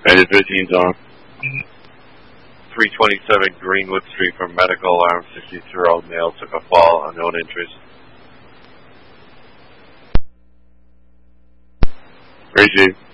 Rated 15's on. 327 Greenwood Street for medical alarm. 62-year-old male took a fall, unknown injuries. Receive.